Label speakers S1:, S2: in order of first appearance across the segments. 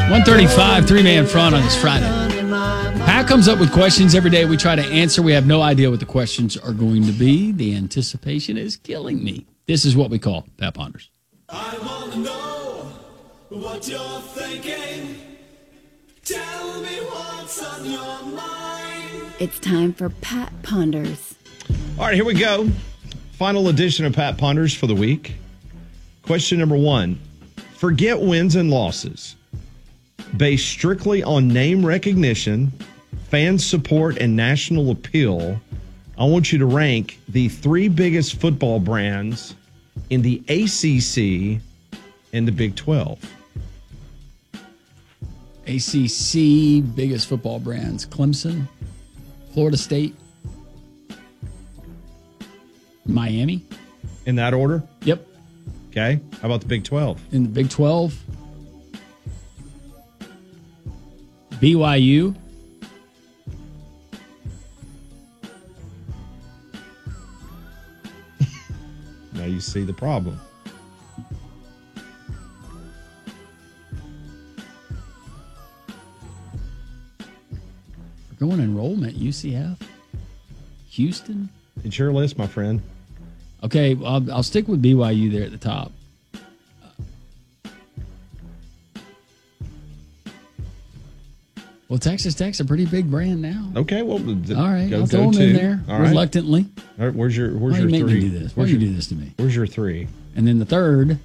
S1: 135, three-man front on this Friday. Pat comes up with questions every day we try to answer. We have no idea what the questions are going to be. The anticipation is killing me. This is what we call Pat Ponders.
S2: I want to know what you're thinking. Tell me what's on your mind.
S3: It's time for Pat Ponders.
S4: All right, here we go. Final edition of Pat Ponders for the week. Question number 1. Forget wins and losses. Based strictly on name recognition, fan support, and national appeal, I want you to rank the 3 biggest football brands in the ACC and the Big 12.
S1: ACC, biggest football brands. Clemson, Florida State, Miami.
S4: In that order?
S1: Yep.
S4: Okay. How about the Big 12?
S1: In the Big 12, BYU.
S4: Now you see the problem.
S1: We're going enrollment, UCF, Houston.
S4: It's your list, my friend.
S1: Okay, I'll stick with BYU there at the top. Well, Texas Tech's a pretty big brand now.
S4: Okay, well,
S1: all right,
S4: go,
S1: I'll throw them in there
S4: all right.
S1: reluctantly.
S4: All right, where's your
S1: Why do you make
S4: 3?
S1: me do this? Why do you do this to me?
S4: Where's your 3?
S1: And then the third,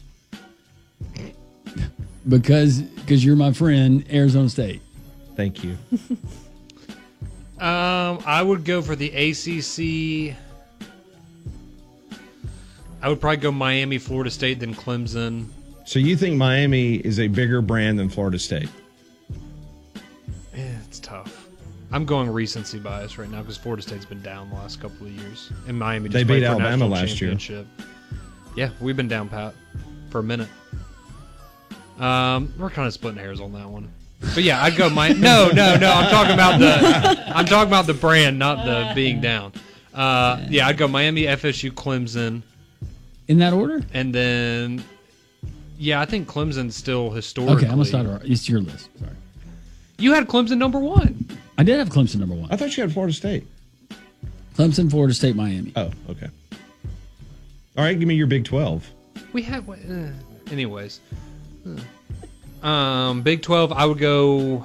S1: because you're my friend, Arizona State.
S4: Thank you.
S5: I would go for the ACC. I would probably go Miami, Florida State, then Clemson.
S4: So you think Miami is a bigger brand than Florida State?
S5: Yeah, it's tough. I'm going recency bias right now because Florida State's been down the last couple of years, and Miami just
S4: They
S5: played
S4: beat
S5: for
S4: Alabama
S5: national
S4: last year.
S5: championship. Yeah, we've been down, Pat, for a minute. We're kind of splitting hairs on that one, but yeah, I'd go No, I'm talking about the brand, not the being down. Yeah, I'd go Miami, FSU, Clemson.
S1: In that order?
S5: And then, yeah, I think Clemson's still historically.
S1: Okay, I'm going to start. It's your list. Sorry.
S5: You had Clemson number 1.
S1: I did have Clemson number 1.
S4: I thought you had Florida State.
S1: Clemson, Florida State, Miami.
S4: Oh, okay. All right, give me your Big 12.
S5: We have, anyways. Big 12, I would go.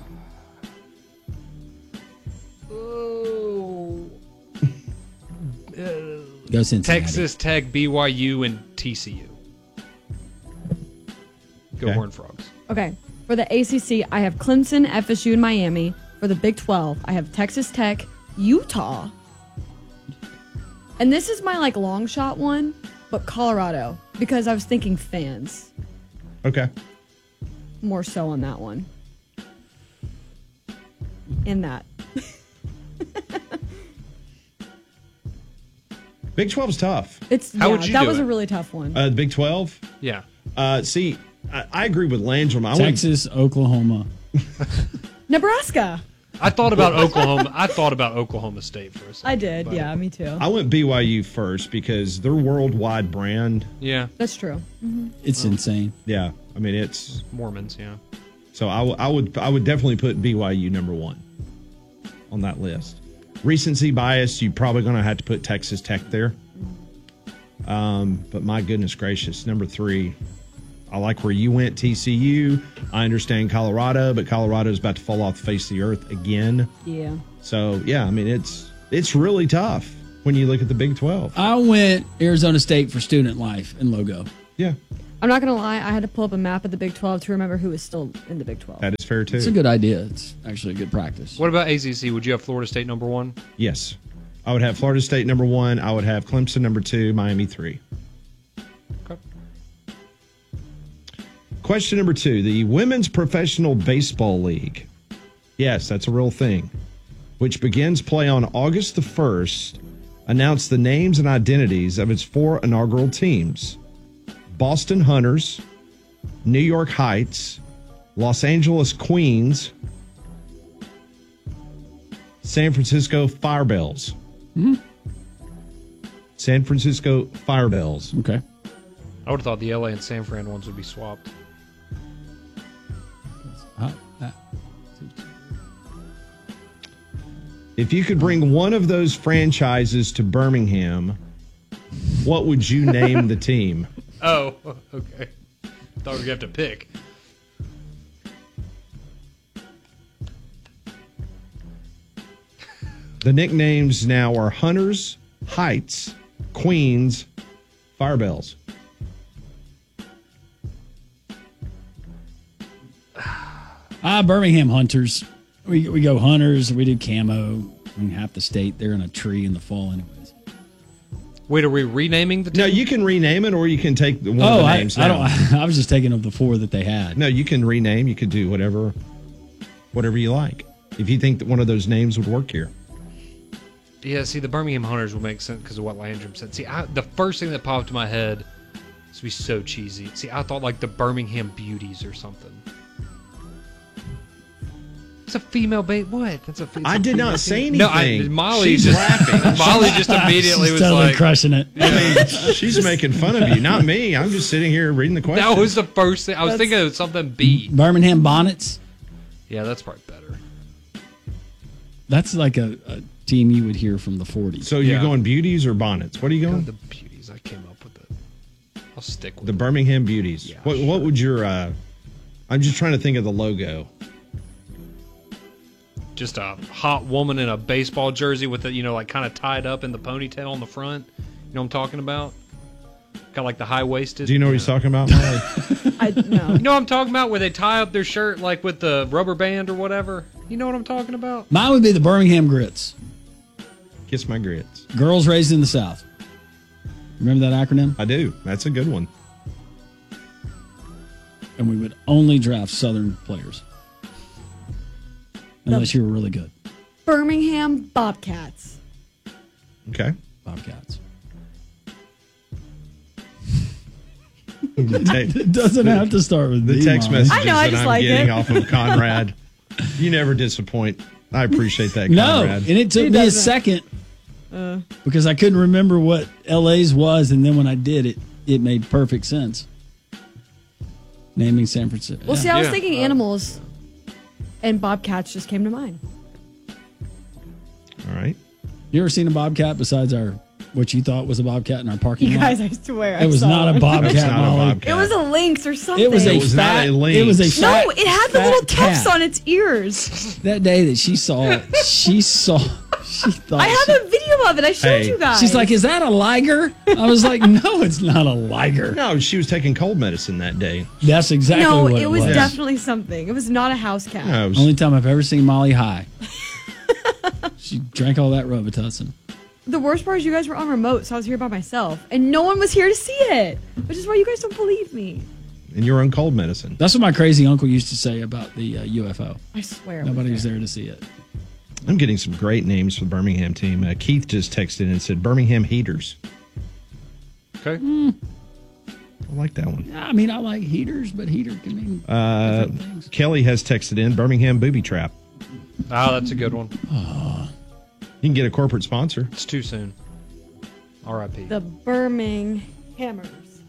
S1: Go Cincinnati.
S5: Texas Tech, BYU, and TCU. Go Horned Frogs.
S6: Okay. For the ACC, I have Clemson, FSU, and Miami. For the Big 12, I have Texas Tech, Utah. And this is my long shot one, but Colorado, because I was thinking fans.
S4: Okay.
S6: More so on that one. In that.
S4: Big 12's tough.
S5: How would you
S6: that
S5: do
S6: was
S5: it?
S6: a really tough one.
S4: The Big 12?
S5: Yeah.
S4: See, I agree with Landrum.
S1: Texas, Oklahoma.
S6: Nebraska.
S5: I thought about Oklahoma. I thought about Oklahoma State for a second.
S6: I did, yeah, me too.
S4: I went BYU first because their worldwide brand.
S5: Yeah.
S6: That's true. Mm-hmm.
S1: It's insane.
S4: Yeah, I mean it's
S5: Mormons. Yeah.
S4: So I would definitely put BYU number 1 on that list. Recency bias, you're probably going to have to put Texas Tech there. But my goodness gracious, number 3. I like where you went, TCU. I understand Colorado, but Colorado is about to fall off the face of the earth again.
S6: Yeah.
S4: So, yeah, I mean, it's really tough when you look at the Big 12.
S1: I went Arizona State for student life and logo.
S4: Yeah.
S6: I'm not going to lie. I had to pull up a map of the Big 12 to remember who was still in the Big 12.
S4: That is fair, too.
S1: It's a good idea. It's actually a good practice.
S5: What about ACC? Would you have Florida State number 1?
S4: Yes. I would have Florida State number 1. I would have Clemson number 2, Miami 3.
S5: Okay.
S4: Question number 2. The Women's Professional Baseball League. Yes, that's a real thing. Which begins play on August the 1st, announced the names and identities of its 4 inaugural teams. Boston Hunters, New York Heights, Los Angeles Queens, San Francisco Firebells.
S1: Mm-hmm.
S4: San Francisco Firebells.
S1: Okay.
S5: I would have thought the LA and San Fran ones would be swapped.
S4: If you could bring one of those franchises to Birmingham, what would you name the team?
S5: Oh, okay. Thought we were gonna have to pick.
S4: The nicknames now are Hunters, Heights, Queens, Firebells.
S1: Birmingham Hunters. We go Hunters. We did camo. I mean, half the state, they're in a tree in the fall anyways.
S5: Wait, are we renaming the team?
S4: No, you can rename it, or you can take one of the names.
S1: I
S4: now.
S1: don't. I was just taking of the 4 that they had.
S4: No, you can rename. You could do whatever you like. If you think that one of those names would work here.
S5: Yeah, see, the Birmingham Hunters would make sense because of what Landrum said. See, the first thing that popped in my head is be so cheesy. See, I thought like the Birmingham Beauties or something. It's a female bait. What? That's a.
S4: I did not say anything.
S5: No, Molly
S4: She's
S5: just
S4: laughing.
S5: Molly just immediately
S1: She's
S5: was
S1: totally
S5: like,
S1: crushing it.
S4: I mean, she's making fun of you, not me. I'm just sitting here reading the question.
S5: that was the first thing. I was thinking of something B.
S1: Birmingham Bonnets.
S5: Yeah, that's probably better.
S1: That's like a team you would hear from the 40s.
S4: So you're
S5: Yeah.
S4: going Beauties or Bonnets? What are you going?
S5: The Beauties. I came up with it. I'll stick with
S4: The
S5: it.
S4: Birmingham Beauties.
S5: Yeah,
S4: What would your? I'm just trying to think of the logo.
S5: Just a hot woman in a baseball jersey with it, like kind of tied up in the ponytail on the front. You know what I'm talking about? Kind of like the high waisted.
S4: Do you know what he's talking about, Molly?
S6: I no.
S5: You know what I'm talking about? Where they tie up their shirt like with the rubber band or whatever. You know what I'm talking about?
S1: Mine would be the Birmingham Grits.
S4: Kiss my grits.
S1: Girls raised in the South. Remember that acronym?
S4: I do. That's a good one.
S1: And we would only draft Southern players. Unless you were really good.
S6: Birmingham Bobcats.
S4: Okay.
S1: Bobcats.
S4: The
S1: It doesn't have to start with B,
S4: text
S1: Molly.
S4: messages
S6: I know, I
S4: that
S6: just
S4: I'm
S6: like
S4: getting
S6: it.
S4: off of Conrad. You never disappoint. I appreciate that,
S1: No,
S4: Conrad.
S1: and it took
S6: He
S1: me a
S6: doesn't.
S1: second because I couldn't remember what LA's was, and then when I did it made perfect sense. Naming San Francisco.
S6: Well, see, I was
S5: Yeah.
S6: thinking animals, and Bobcats just came to mind.
S4: All right.
S1: You ever seen a bobcat besides what you thought was a bobcat in our parking
S6: You
S1: lot?
S6: guys, I swear.
S1: It was not a bobcat,
S4: That's not a
S1: Molly.
S4: bobcat.
S6: It was a lynx or something.
S1: It was a
S4: It was not
S1: fat.
S4: a lynx.
S1: It was a fat.
S6: No, it had the
S1: fat
S6: little tufts
S1: cat.
S6: on its ears.
S1: That day that she saw, she thought.
S6: I have a video of it. I showed
S4: Hey.
S6: you guys.
S1: She's like, "Is that a liger?" I was like, "No, it's not a liger."
S4: No, she was taking cold medicine that day.
S1: That's exactly
S6: no,
S1: what
S6: it was
S1: was.
S6: definitely something. It was not a house cat.
S4: No, it was-
S1: Only time I've ever seen Molly high. She drank all that Robitussin.
S6: The worst part is you guys were on remote, so I was here by myself, and no one was here to see it, which is why you guys don't believe me.
S4: and you're on cold medicine.
S1: That's what my crazy uncle used to say about the UFO.
S6: I swear.
S1: Nobody was there to see it.
S4: I'm getting some great names for the Birmingham team. Keith just texted and said Birmingham Heaters.
S5: Okay.
S4: I like that one.
S1: I mean, I like heaters, but heater can mean
S4: Uh,
S1: different things.
S4: Kelly has texted in Birmingham Booby Trap.
S5: Oh, that's a good one.
S4: You can get a corporate sponsor.
S5: It's too soon. R.I.P.
S6: The Birminghamers.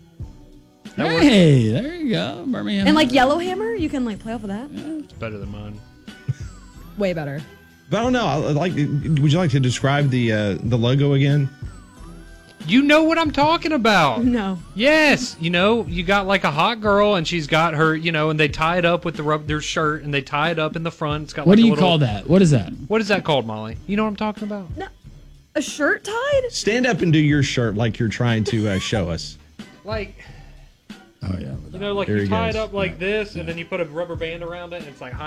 S1: Hey, there you go, Birmingham.
S6: And like Yellowhammer, you can like play off of that.
S5: It's better than mine.
S6: Way better.
S4: But I don't know. Would you like to describe the logo again?
S5: You know what I'm talking about.
S6: No.
S5: Yes, you got like a hot girl, and she's got her, and they tie it up with their shirt, and they tie it up in the front. It's got.
S1: What
S5: like
S1: do
S5: a
S1: you
S5: little-
S1: call that? What is that?
S5: What is that called, Molly? You know what I'm talking about?
S6: No. A shirt tied?
S4: Stand up and do your shirt like you're trying to show us.
S5: Like,
S1: Oh yeah.
S5: like
S4: There
S5: you
S4: he
S5: tie it
S4: goes.
S5: up like this, and then you put a rubber band around it, and it's like